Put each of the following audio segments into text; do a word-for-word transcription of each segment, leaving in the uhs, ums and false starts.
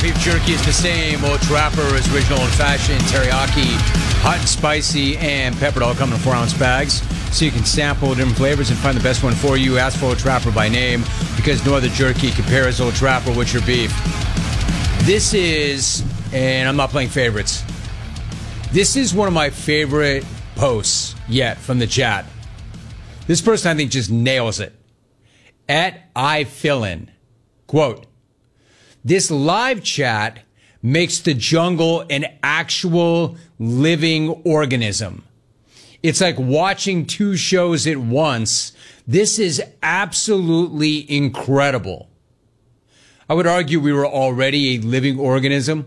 beef jerky is the same. Old Trapper is original old-fashioned teriyaki, hot and spicy, and peppered, all come in four-ounce bags. So you can sample different flavors and find the best one for you. Ask for Old Trapper by name because no other jerky compares Old Trapper with your beef. This is, and I'm not playing favorites, this is one of my favorite posts yet from the chat. This person, I think, just nails it. At iFillin, quote, this live chat makes the jungle an actual living organism. It's like watching two shows at once. This is absolutely incredible. I would argue we were already a living organism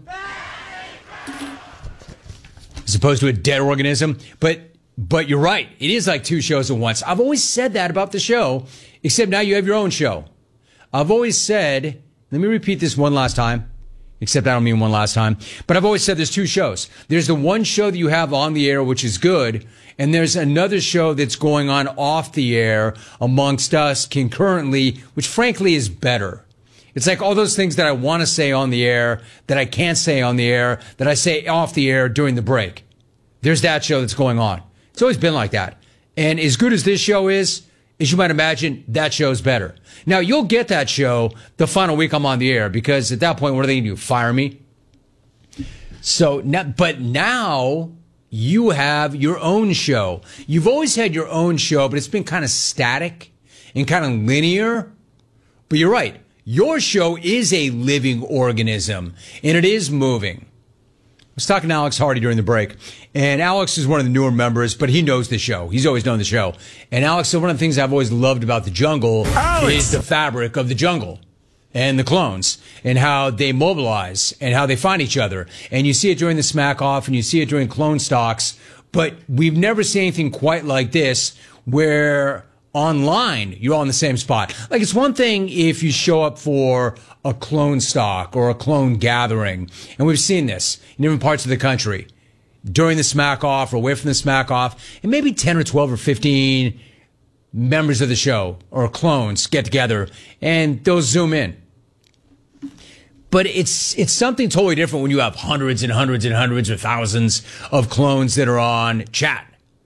as opposed to a dead organism. But but you're right. It is like two shows at once. I've always said that about the show, except now you have your own show. I've always said, let me repeat this one last time, except I don't mean one last time, but I've always said there's two shows. There's the one show that you have on the air, which is good, and there's another show that's going on off the air amongst us concurrently, which frankly is better. It's like all those things that I want to say on the air, that I can't say on the air, that I say off the air during the break. There's that show that's going on. It's always been like that. And as good as this show is, as you might imagine, that show's better. Now, you'll get that show the final week I'm on the air, because at that point, what are they going to do? Fire me? So, but now you have your own show. You've always had your own show, but it's been kind of static and kind of linear. But you're right. Your show is a living organism, and it is moving. I was talking to Alex Hardy during the break, and Alex is one of the newer members, but he knows the show. He's always known the show. And Alex said one of the things I've always loved about the jungle Alex. is the fabric of the jungle and the clones and how they mobilize and how they find each other. And you see it during the Smack Off and you see it during Clone Stocks, but we've never seen anything quite like this where online you're all in the same spot. Like, it's one thing if you show up for a clone stock or a clone gathering, and we've seen this in different parts of the country during the Smack Off or away from the Smack Off, and maybe ten or twelve or fifteen members of the show or clones get together and they'll zoom in. But it's it's something totally different when you have hundreds and hundreds and hundreds or thousands of clones that are on chat.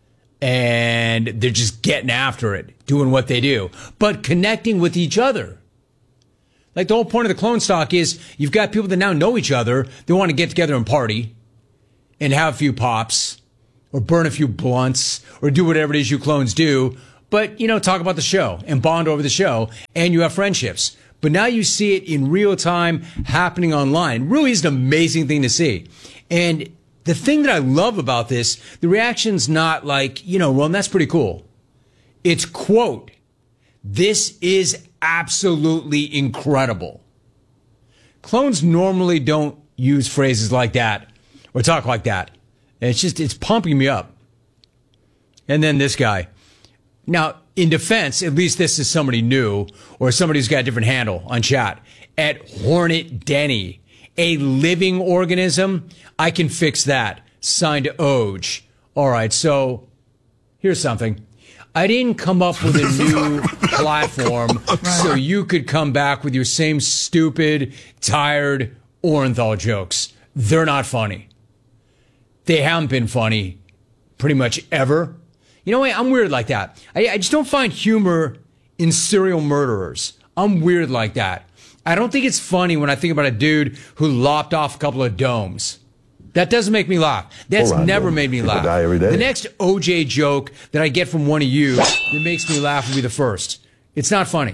And they're just getting after it, doing what they do, but connecting with each other. Like, the whole point of the clone stock is you've got people that now know each other. They want to get together and party and have a few pops or burn a few blunts or do whatever it is you clones do. But, you know, talk about the show and bond over the show, and you have friendships. But now you see it in real time happening online. It really is an amazing thing to see. And the thing that I love about this, the reaction's not like, you know, well, that's pretty cool. It's, quote, this is absolutely incredible. Clones normally don't use phrases like that or talk like that. And it's just, it's pumping me up. And then this guy. Now, in defense, at least this is somebody new or somebody who's got a different handle on chat. At Hornet Denny. A living organism, I can fix that. Signed Oj. All right, so here's something. I didn't come up with a new platform so you could come back with your same stupid, tired Orenthal jokes. They're not funny. They haven't been funny pretty much ever. You know what? I'm weird like that. I, I just don't find humor in serial murderers. I'm weird like that. I don't think it's funny when I think about a dude who lopped off a couple of domes. That doesn't make me laugh. That's right, never made me laugh. Die every day. The next O J joke that I get from one of you that makes me laugh will be the first. It's not funny.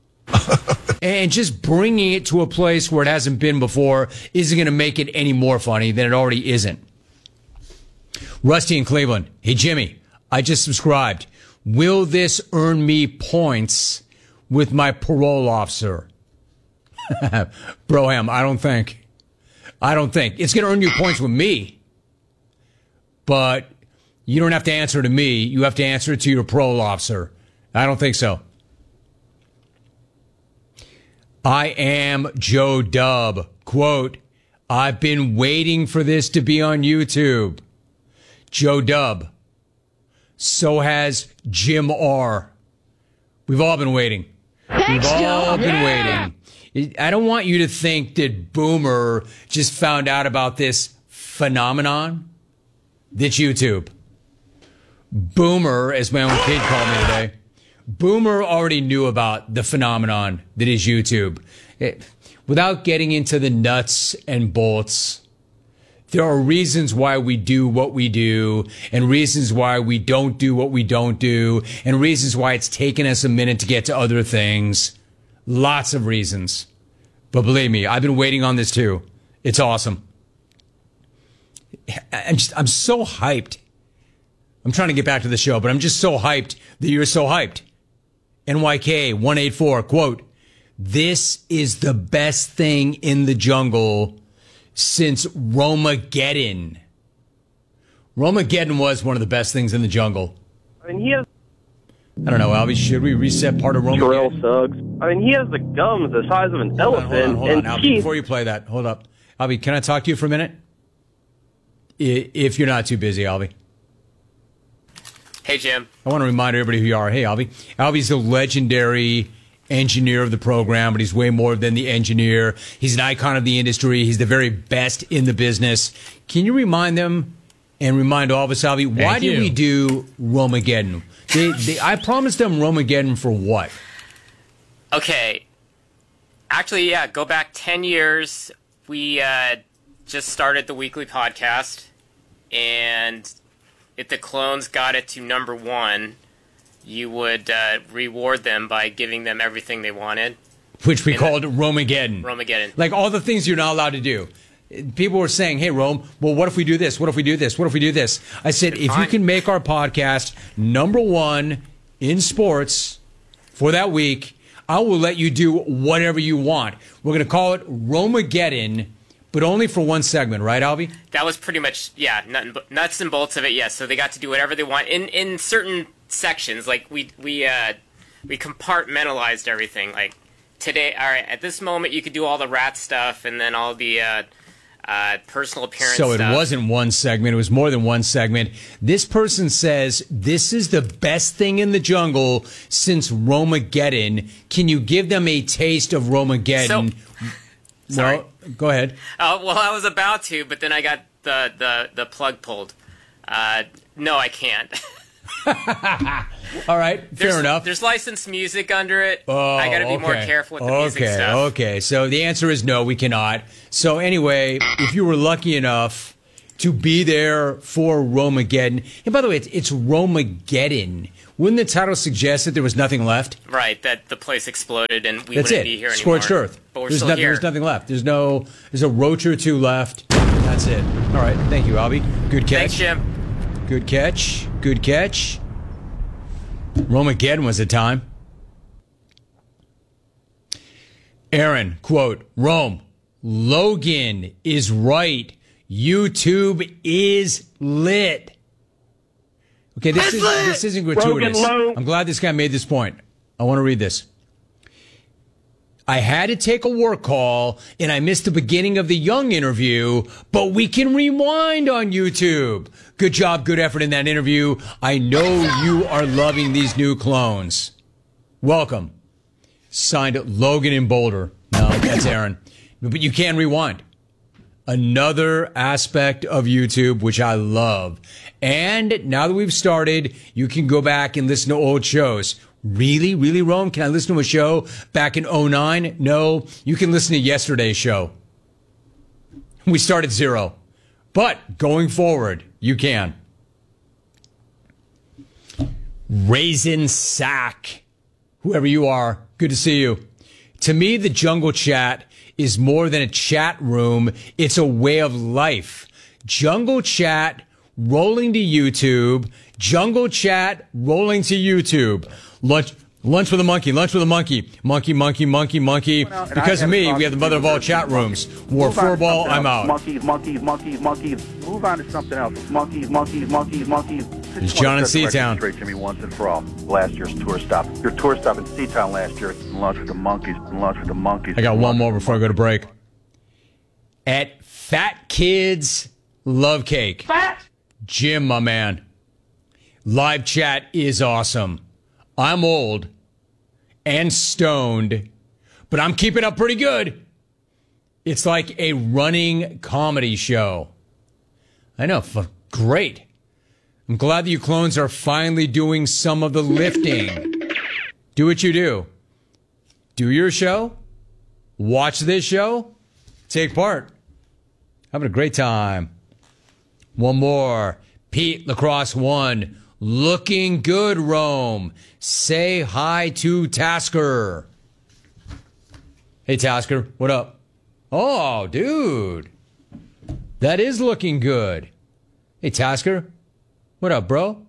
And just bringing it to a place where it hasn't been before isn't going to make it any more funny than it already isn't. Rusty in Cleveland. Hey, Jimmy, I just subscribed. Will this earn me points with my parole officer? Broham, I don't think. I don't think. It's going to earn you points with me. But you don't have to answer to me. You have to answer to your parole officer. I don't think so. I am Joe Dub. Quote, I've been waiting for this to be on YouTube. Joe Dub. So has Jim R. We've all been waiting. Thanks, We've all Joe. been yeah. waiting. I don't want you to think that Boomer just found out about this phenomenon that's YouTube. Boomer, as my own kid called me today, Boomer already knew about the phenomenon that is YouTube. It, without getting into the nuts and bolts, there are reasons why we do what we do, and reasons why we don't do what we don't do, and reasons why it's taken us a minute to get to other things. Lots of reasons. But believe me, I've been waiting on this too. It's awesome. I'm just, I'm so hyped. I'm trying to get back to the show, but I'm just so hyped that you're so hyped. N Y K one eighty-four, quote, "This is the best thing in the jungle since Romageddon." Romageddon was one of the best things in the jungle. I mean, he has... I don't know, Albie, should we reset part of Romageddon? Terrell Suggs. I mean, he has the gums the size of an hold elephant on, hold on, hold and on, Albie, teeth. before you play that, hold up. Albie, can I talk to you for a minute? I- If you're not too busy, Albie. Hey, Jim. I want to remind everybody who you are. Hey, Albie. Albie's the legendary engineer of the program, but he's way more than the engineer. He's an icon of the industry. He's the very best in the business. Can you remind them and remind all of us, Albie, why Thank did you. we do Romageddon? They, they, I promised them Romageddon for what? Okay. Actually, yeah, go back ten years. We uh, just started the weekly podcast, and if the clones got it to number one, you would uh, reward them by giving them everything they wanted. Which we In called the- Romageddon. Romageddon. Like all the things you're not allowed to do. People were saying, hey, Rome, well, what if we do this? What if we do this? What if we do this? I said, if you fine. can make our podcast number one in sports for that week, I will let you do whatever you want. We're going to call it Romageddon, but only for one segment, right, Albie? That was pretty much, yeah, nut- nuts and bolts of it, yes. So they got to do whatever they want in in certain sections. Like, we we uh, we compartmentalized everything. Like, today, all right, at this moment, you could do all the rat stuff and then all the uh, uh, personal appearance So it stuff. wasn't one segment. It was more than one segment. This person says, this is the best thing in the jungle since Romageddon. Can you give them a taste of Romageddon? So- Sorry. Well, go ahead. Uh, well, I was about to, but then I got the, the, the plug pulled. Uh, no, I can't. All right, There's, fair enough. There's licensed music under it. Oh, I got to be more okay. careful with the okay, music stuff. Okay, so the answer is no, we cannot. So anyway, if you were lucky enough to be there for Romageddon, and by the way, it's, it's Romageddon. Wouldn't the title suggest that there was nothing left? Right, that the place exploded and we That's wouldn't it. be here anymore. Scorched earth. But we're there's still nothing, here. There's nothing left. There's no. There's a roach or two left. That's it. All right. Thank you, Albie. Good catch. Thanks, Jim. Good catch. Good catch. Romageddon was the time. Aaron, quote, Rome, Logan is right. YouTube is lit. Okay, this, is, this isn't gratuitous. Logan low. I'm glad this guy made this point. I want to read this. I had to take a work call and I missed the beginning of the Young interview, but we can rewind on YouTube. Good job, good effort in that interview. I know you are loving these new clones. Welcome. Signed Logan in Boulder. No, that's Aaron. But you can rewind. Another aspect of YouTube, which I love. And now that we've started, you can go back and listen to old shows. Really? Really, Rome? Can I listen to a show back in oh nine? No. You can listen to yesterday's show. We start at zero. But going forward, you can. Raisin Sack. Whoever you are, good to see you. To me, the Jungle Chat is more than a chat room. It's a way of life. Jungle Chat rolling to YouTube. Jungle Chat rolling to YouTube. Lunch, lunch with a monkey. Lunch with a monkey. Monkey, monkey, monkey, monkey. Because of me, we have the mother of all chat rooms. War four ball. I'm out. Monkeys, monkeys, monkeys, monkeys. Move on to something else. Monkeys, monkeys, monkeys, monkeys. It's John in Seatown. Straight to me once and for all. Last year's tour stop. Your tour stop in Seatown last year. Lunch with the monkeys. Lunch with the monkeys. I got one more before I go to break. At Fat Kids Love Cake. Fat. Jim, my man. Live chat is awesome. I'm old and stoned, but I'm keeping up pretty good. It's like a running comedy show. I know, f- great. I'm glad that you clones are finally doing some of the lifting. Do what you do. Do your show. Watch this show. Take part. Having a great time. One more. Pete Lacrosse one. Looking good, Rome. Say hi to Tasker. Hey, Tasker. What up? Oh, dude. That is looking good. Hey, Tasker. What up, bro?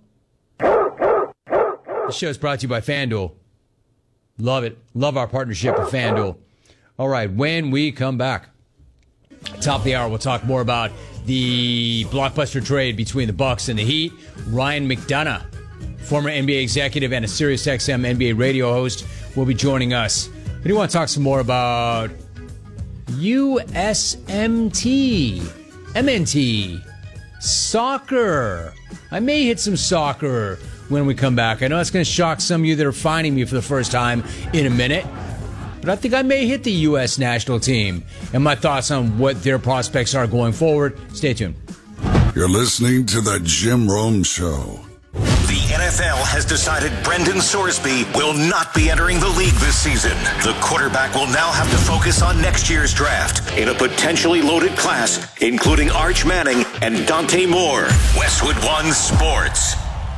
This show is brought to you by FanDuel. Love it. Love our partnership with FanDuel. All right, when we come back, top of the hour, we'll talk more about the blockbuster trade between the Bucks and the Heat. Ryan McDonough, former N B A executive and a SiriusXM N B A radio host, will be joining us. I do want to talk some more about U S M T, M N T, soccer. I may hit some soccer when we come back. I know it's going to shock some of you that are finding me for the first time in a minute, but I think I may hit the U S national team and my thoughts on what their prospects are going forward. Stay tuned. You're listening to The Jim Rome Show. The N F L has decided Brendan Sorsby will not be entering the league this season. The quarterback will now have to focus on next year's draft in a potentially loaded class, including Arch Manning and Dante Moore. Westwood One Sports.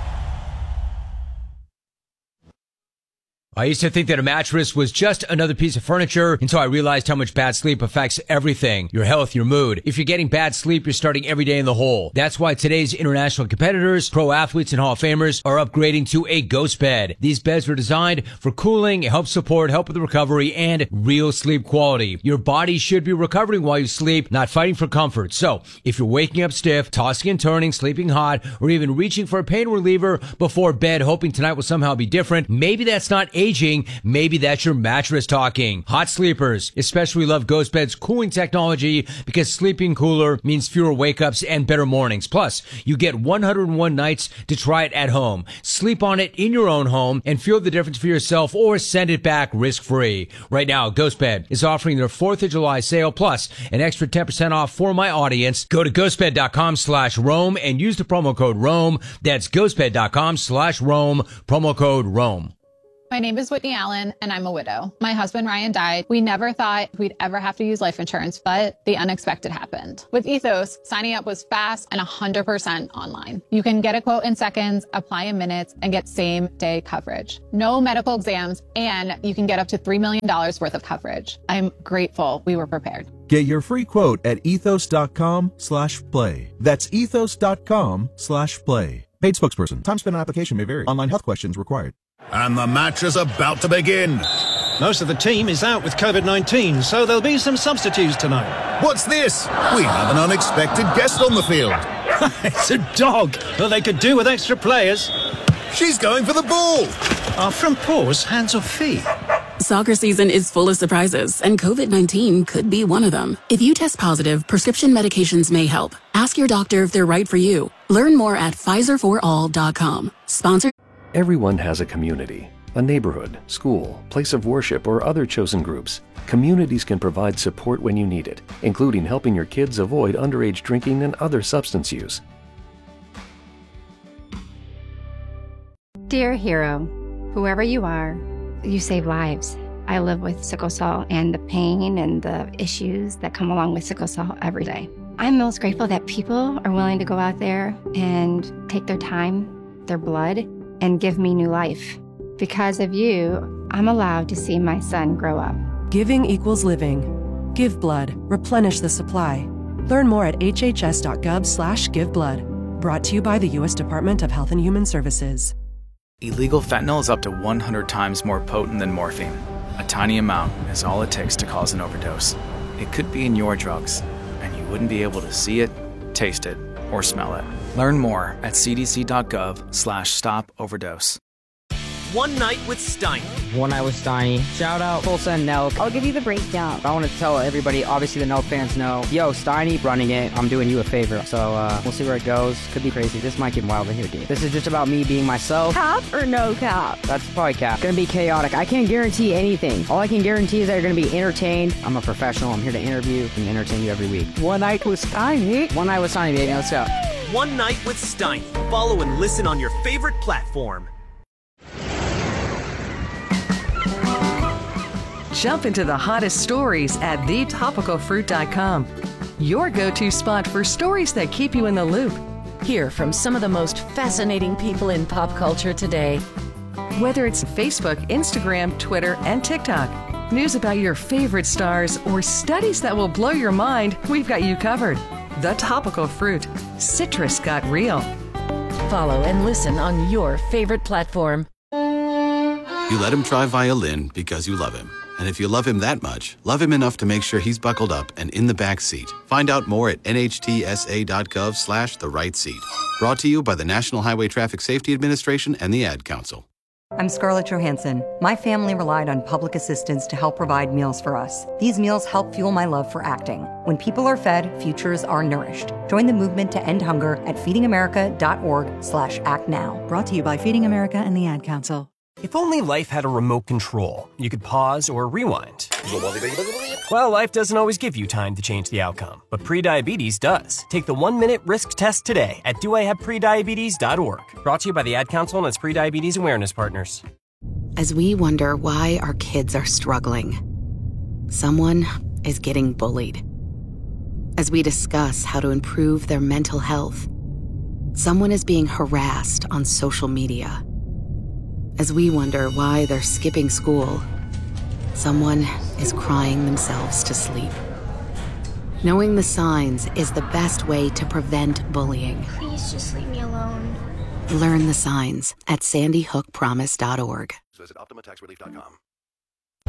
I used to think that a mattress was just another piece of furniture until I realized how much bad sleep affects everything. Your health, your mood. If you're getting bad sleep, you're starting every day in the hole. That's why today's international competitors, pro athletes, and Hall of Famers are upgrading to a Ghost Bed. These beds are designed for cooling, help support, help with recovery, and real sleep quality. Your body should be recovering while you sleep, not fighting for comfort. So, if you're waking up stiff, tossing and turning, sleeping hot, or even reaching for a pain reliever before bed, hoping tonight will somehow be different, maybe that's not aging, maybe that's your mattress talking. Hot sleepers especially love Ghost Bed's cooling technology because sleeping cooler means fewer wake-ups and better mornings. Plus, you get one hundred one nights to try it at home. Sleep on it in your own home and feel the difference for yourself or send it back risk-free. Right now, Ghost Bed is offering their fourth of July sale plus an extra ten percent off for my audience. Go to ghostbed.com slash Rome and use the promo code Rome. That's ghostbed.com slash Rome, promo code Rome. My name is Whitney Allen, and I'm a widow. My husband, Ryan, died. We never thought we'd ever have to use life insurance, but the unexpected happened. With Ethos, signing up was fast and one hundred percent online. You can get a quote in seconds, apply in minutes, and get same-day coverage. No medical exams, and you can get up to three million dollars worth of coverage. I'm grateful we were prepared. Get your free quote at ethos.com slash play. That's ethos.com slash play. Paid spokesperson. Time spent on application may vary. Online health questions required. And the match is about to begin. Most of the team is out with COVID nineteen, so there'll be some substitutes tonight. What's this? We have an unexpected guest on the field. It's a dog. Well, they could do with extra players. She's going for the ball. Are front paws hands or feet? Soccer season is full of surprises, and COVID nineteen could be one of them. If you test positive, prescription medications may help. Ask your doctor if they're right for you. Learn more at Pfizer for all dot com. Sponsored. Everyone has a community, a neighborhood, school, place of worship, or other chosen groups. Communities can provide support when you need it, including helping your kids avoid underage drinking and other substance use. Dear hero, whoever you are, you save lives. I live with sickle cell and the pain and the issues that come along with sickle cell every day. I'm most grateful that people are willing to go out there and take their time, their blood, and give me new life. Because of you, I'm allowed to see my son grow up. Giving equals living. Give blood. Replenish the supply. Learn more at hhs.gov slash give blood. Brought to you by the U S Department of Health and Human Services. Illegal fentanyl is up to one hundred times more potent than morphine. A tiny amount is all it takes to cause an overdose. It could be in your drugs, and you wouldn't be able to see it, taste it, or smell it. Learn more at cdc.gov slash stop overdose. One Night with Steiner, One Night with Steiny. Shout out Tulsa and Nelk. I'll give you the breakdown. I want to tell everybody, obviously the Nelk fans know, yo, Steiny running it, I'm doing you a favor. So uh, we'll see where it goes. Could be crazy. This might get wild in here, dude. This is just about me being myself. Cap or no cap? That's probably cap. Gonna be chaotic. I can't guarantee anything. All I can guarantee is that you're gonna be entertained. I'm a professional. I'm here to interview and entertain you every week. One Night with Steiny. One Night with Steiny, baby. Let's go. One Night with Steiny. Follow and listen on your favorite platform. Jump into the hottest stories at the topical fruit dot com. Your go-to spot for stories that keep you in the loop. Hear from some of the most fascinating people in pop culture today. Whether it's Facebook, Instagram, Twitter, and TikTok, news about your favorite stars, or studies that will blow your mind, we've got you covered. The Topical Fruit. Citrus got real. Follow and listen on your favorite platform. You let him try violin because you love him. And if you love him that much, love him enough to make sure he's buckled up and in the back seat. Find out more at N H T S A dot gov slash the right seat. Brought to you by the National Highway Traffic Safety Administration and the Ad Council. I'm Scarlett Johansson. My family relied on public assistance to help provide meals for us. These meals help fuel my love for acting. When people are fed, futures are nourished. Join the movement to end hunger at feeding america dot org slash act now. Brought to you by Feeding America and the Ad Council. If only life had a remote control, you could pause or rewind. Well, life doesn't always give you time to change the outcome, but prediabetes does. Take the one-minute risk test today at do I have prediabetes dot org. Brought to you by the Ad Council and its prediabetes awareness partners. As we wonder why our kids are struggling, someone is getting bullied. As we discuss how to improve their mental health, someone is being harassed on social media. As we wonder why they're skipping school, someone is crying themselves to sleep. Knowing the signs is the best way to prevent bullying. Please just leave me alone. Learn the signs at sandy hook promise dot org. Visit optima tax relief dot com.